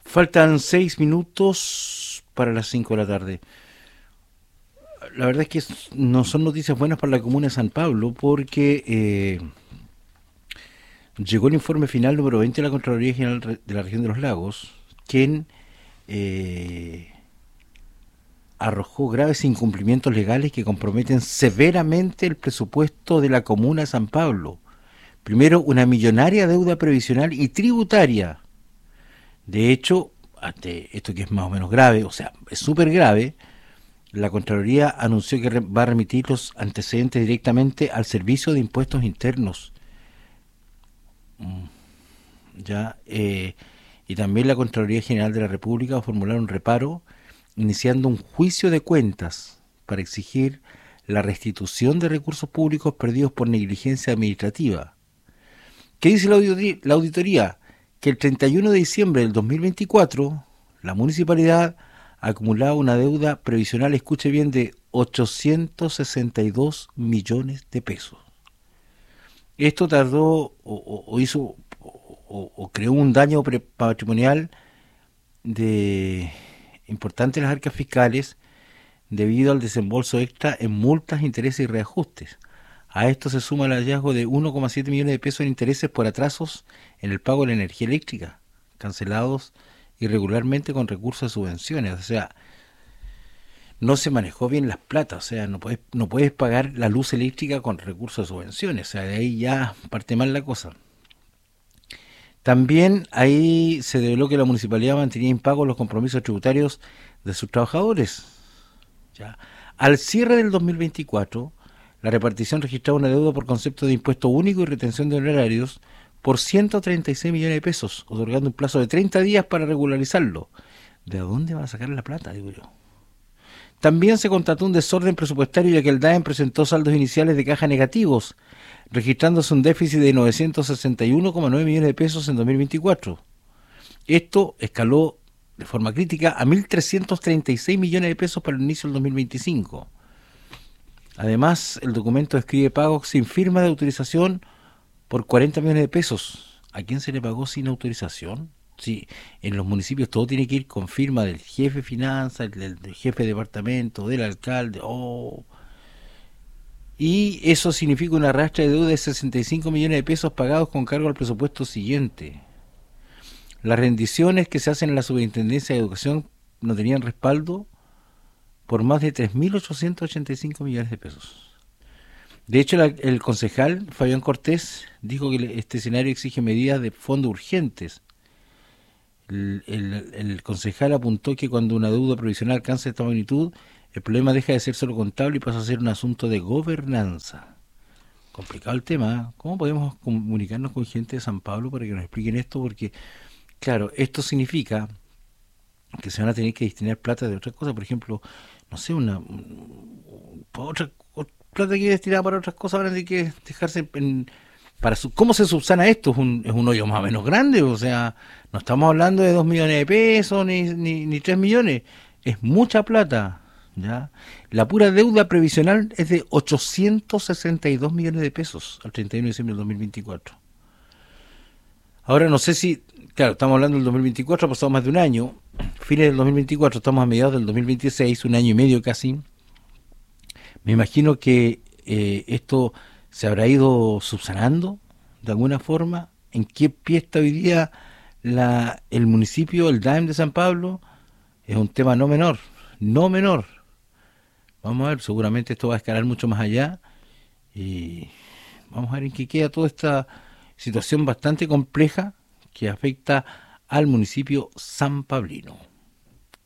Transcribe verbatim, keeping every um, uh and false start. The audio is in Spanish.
Faltan seis minutos para las cinco de la tarde. La verdad es que es- no son noticias buenas para la comuna de San Pablo porque eh, llegó el informe final número veinte de la Contraloría General Re- de la Región de los Lagos, quien eh, arrojó graves incumplimientos legales que comprometen severamente el presupuesto de la comuna de San Pablo. Primero, una millonaria deuda previsional y tributaria. De hecho, ante esto que es más o menos grave, o sea, es súper grave, la Contraloría anunció que re- va a remitir los antecedentes directamente al Servicio de Impuestos Internos. Ya, eh, y también la Contraloría General de la República va a formular un reparo iniciando un juicio de cuentas para exigir la restitución de recursos públicos perdidos por negligencia administrativa. ¿Qué dice la auditoría? La auditoría? Que el treinta y uno de diciembre del dos mil veinticuatro la municipalidad acumulaba una deuda previsional, escuche bien, de ochocientos sesenta y dos millones de pesos. Esto tardó o, o- o hizo o, o creó un daño pre- patrimonial de importante en las arcas fiscales debido al desembolso extra en multas, intereses y reajustes. A esto se suma el hallazgo de uno coma siete millones de pesos en intereses por atrasos en el pago de la energía eléctrica, cancelados irregularmente con recursos de subvenciones. O sea, no se manejó bien las platas. O sea, no puedes, no puedes pagar la luz eléctrica con recursos de subvenciones. O sea, de ahí ya parte mal la cosa. También ahí se develó que la municipalidad mantenía impagos los compromisos tributarios de sus trabajadores. ¿Ya? Al cierre del dos mil veinticuatro, la repartición registraba una deuda por concepto de impuesto único y retención de honorarios por ciento treinta y seis millones de pesos, otorgando un plazo de treinta días para regularizarlo. ¿De dónde van a sacar la plata, digo yo? También se constató un desorden presupuestario ya que el D A E M presentó saldos iniciales de caja negativos, registrándose un déficit de novecientos sesenta y uno coma nueve millones de pesos en dos mil veinticuatro. Esto escaló de forma crítica a mil trescientos treinta y seis millones de pesos para el inicio del dos mil veinticinco. Además, el documento describe pagos sin firma de autorización por cuarenta millones de pesos. ¿A quién se le pagó sin autorización? Sí, en los municipios todo tiene que ir con firma del jefe de finanzas, del, del jefe de departamento, del alcalde. Oh. Y eso significa una rastra de deuda de sesenta y cinco millones de pesos pagados con cargo al presupuesto siguiente. Las rendiciones que se hacen en la Superintendencia de Educación no tenían respaldo por más de tres mil ochocientos ochenta y cinco millones de pesos. De hecho, la- el concejal Fabián Cortés dijo que este escenario exige medidas de fondo urgentes. El, el- el concejal apuntó que cuando una deuda provisional alcanza esta magnitud, el problema deja de ser solo contable y pasa a ser un asunto de gobernanza. Complicado el tema, ¿eh? ¿Cómo podemos comunicarnos con gente de San Pablo para que nos expliquen esto? Porque, claro, esto significa que se van a tener que destinar plata de otras cosas, por ejemplo, no sé, una otra, otra plata que destinada para otras cosas, ahora hay que dejarse en, para su, ¿cómo se subsana esto? Es un, es un hoyo más o menos grande, o sea, no estamos hablando de dos millones de pesos ni, ni, ni tres millones, es mucha plata, ¿ya? La pura deuda previsional es de ochocientos sesenta y dos millones de pesos al treinta y uno de diciembre del dos mil veinticuatro. Ahora no sé si, claro, estamos hablando del dos mil veinticuatro, ha pasado más de un año, fines del dos mil veinticuatro, estamos a mediados del dos mil veintiséis, un año y medio casi. Me imagino que eh, esto se habrá ido subsanando de alguna forma. ¿En qué pie está hoy día la, el municipio, el D A E M de San Pablo? Es un tema no menor, no menor. Vamos a ver, seguramente esto va a escalar mucho más allá y vamos a ver en qué queda toda esta situación bastante compleja que afecta al municipio San Pablino.